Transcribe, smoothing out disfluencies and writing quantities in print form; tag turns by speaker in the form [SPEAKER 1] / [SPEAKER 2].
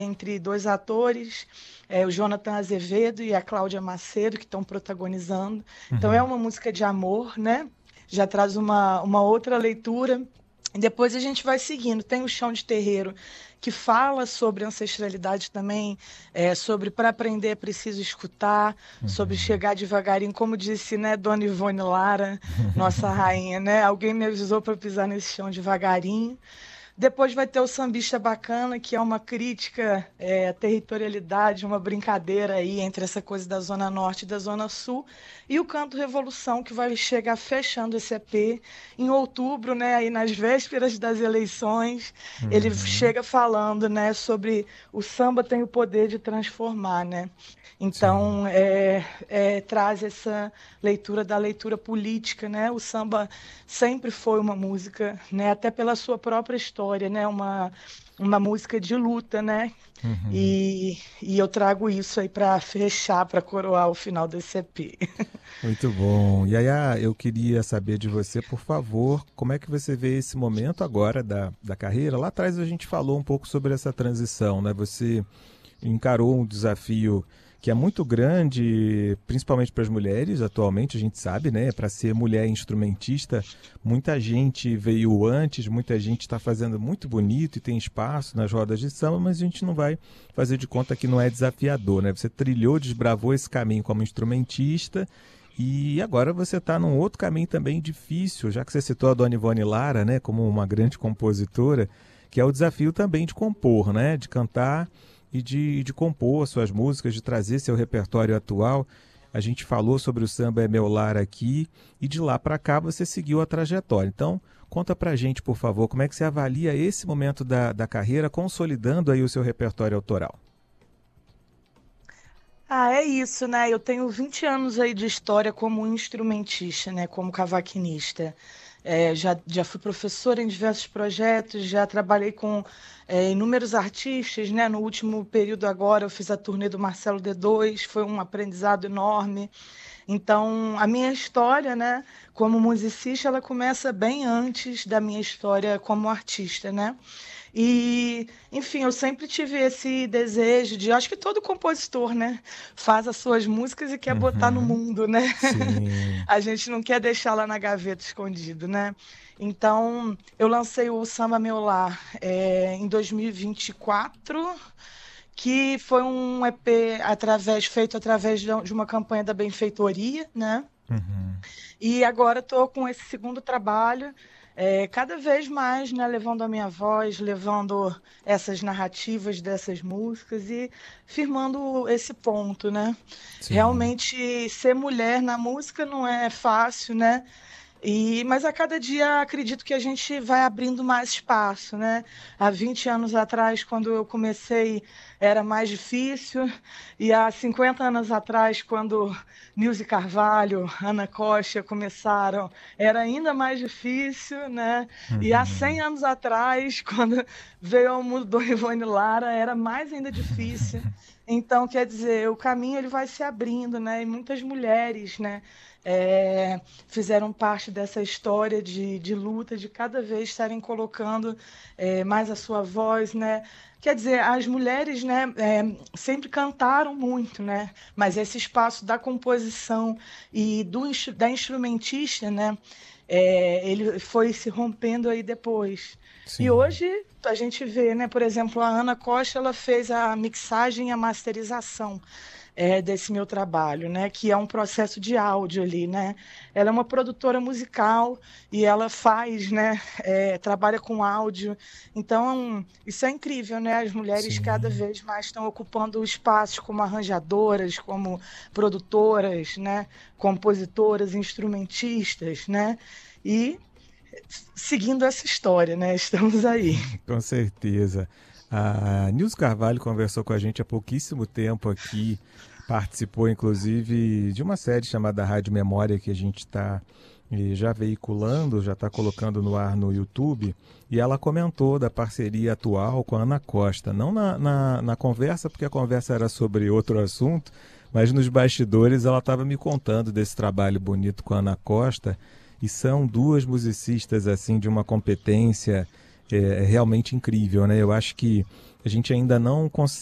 [SPEAKER 1] entre dois atores, o Jonathan Azevedo e a Cláudia Macedo, que estão protagonizando. Então é
[SPEAKER 2] Uhum.
[SPEAKER 1] uma música de amor, né? Já traz uma outra leitura. E depois a gente vai seguindo. Tem o Chão de Terreiro, que fala sobre ancestralidade também, sobre para aprender é preciso escutar, sobre
[SPEAKER 2] Uhum.
[SPEAKER 1] chegar devagarinho, como disse, né, Dona Ivone Lara, nossa rainha, né? Alguém me avisou para pisar nesse chão devagarinho. Depois vai ter o Sambista Bacana, que é uma crítica à territorialidade, uma brincadeira aí entre essa coisa da Zona Norte e da Zona Sul. E o Canto Revolução, que vai chegar fechando esse EP em outubro, né, aí nas vésperas das eleições. Ele
[SPEAKER 2] Uhum.
[SPEAKER 1] chega falando, né, sobre o samba tem o poder de transformar, né?
[SPEAKER 2] Sim.
[SPEAKER 1] Então, traz essa leitura da leitura política, né? O samba sempre foi uma música, né? Até pela sua própria história, né? Uma música de luta, né?
[SPEAKER 2] Uhum.
[SPEAKER 1] E eu trago isso aí para fechar, para coroar o final desse EP.
[SPEAKER 2] Muito bom. Yaya, eu queria saber de você, por favor, como é que você vê esse momento agora da carreira? Lá atrás a gente falou um pouco sobre essa transição, né? Você encarou um desafio que é muito grande, principalmente para as mulheres atualmente, a gente sabe, né? Para ser mulher instrumentista, muita gente veio antes, muita gente está fazendo muito bonito e tem espaço nas rodas de samba, mas a gente não vai fazer de conta que não é desafiador, né? Você trilhou, desbravou esse caminho como instrumentista e agora você está num outro caminho também difícil, já que você citou a Dona Ivone Lara, né, como uma grande compositora, que é o desafio também de compor, né, de cantar e de compor suas músicas, de trazer seu repertório atual. A gente falou sobre o Samba é Meu Lar aqui e de lá para cá você seguiu a trajetória. Então, conta pra gente, por favor, como é que você avalia esse momento da carreira, consolidando aí o seu repertório autoral.
[SPEAKER 1] Ah, é isso, né? Eu tenho 20 anos aí de história como instrumentista, né? Como cavaquinista. Já fui professora em diversos projetos, já trabalhei com inúmeros artistas, né? No último período agora eu fiz a turnê do Marcelo D2, foi um aprendizado enorme. Então, a minha história, né, como musicista, ela começa bem antes da minha história como artista, né? E, enfim, eu sempre tive esse desejo de, acho que todo compositor, né, faz as suas músicas e quer botar no
[SPEAKER 2] Uhum.
[SPEAKER 1] mundo, né?
[SPEAKER 2] Sim.
[SPEAKER 1] A gente não quer deixar lá na gaveta escondido, né? Então, eu lancei o Samba Meu Lar em 2024, que foi um EP feito através de uma campanha da benfeitoria, né?
[SPEAKER 2] Uhum.
[SPEAKER 1] E agora estou com esse segundo trabalho, cada vez mais, né, levando a minha voz, levando essas narrativas dessas músicas e firmando esse ponto, né?
[SPEAKER 2] Sim.
[SPEAKER 1] Realmente ser mulher na música não é fácil, né? Mas a cada dia acredito que a gente vai abrindo mais espaço, né? Há 20 anos atrás, quando eu comecei, era mais difícil, e há 50 anos atrás, quando Nilce Carvalho, Ana Costa começaram, era ainda mais difícil, né? E há 100
[SPEAKER 2] Uhum.
[SPEAKER 1] anos atrás, quando veio ao mundo do Ivone Lara, era mais ainda difícil. Então, quer dizer, o caminho ele vai se abrindo, né? E muitas mulheres, né? Fizeram parte dessa história de luta, de cada vez estarem colocando mais a sua voz, né? Quer dizer, as mulheres, né, sempre cantaram muito, né? Mas esse espaço da composição e da instrumentista, né, ele foi se rompendo aí depois. E
[SPEAKER 2] Sim.
[SPEAKER 1] hoje a gente vê, né, por exemplo, a Ana Costa, ela fez a mixagem e a masterização desse meu trabalho, né? Que é um processo de áudio ali, né? Ela é uma produtora musical e ela faz, né? Trabalha com áudio. Então, isso é incrível, né? As mulheres cada
[SPEAKER 2] Sim.
[SPEAKER 1] vez mais estão ocupando espaços como arranjadoras, como produtoras, né? Compositoras, instrumentistas, né? E seguindo essa história, né? Estamos aí.
[SPEAKER 2] Com certeza. A Nilce Carvalho conversou com a gente há pouquíssimo tempo aqui, participou inclusive de uma série chamada Rádio Memória que a gente está já veiculando, já está colocando no ar no YouTube, e ela comentou da parceria atual com a Ana Costa. Não na conversa, porque a conversa era sobre outro assunto, mas nos bastidores ela estava me contando desse trabalho bonito com a Ana Costa, e são duas musicistas assim de uma competência realmente incrível, né? Eu acho que a gente ainda não